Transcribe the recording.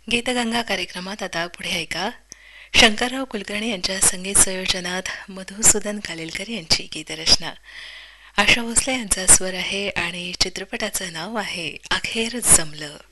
गीतगंगा कार्यक्रमात आता पुढे ऐका शंकरराव कुलकर्णी यांच्या संगीत संयोजनात मधुसूदन कालेलकर यांची गीतरचना. आशा भोसले यांचा स्वर आहे आणि चित्रपटाचं नाव आहे अखेर जमलं.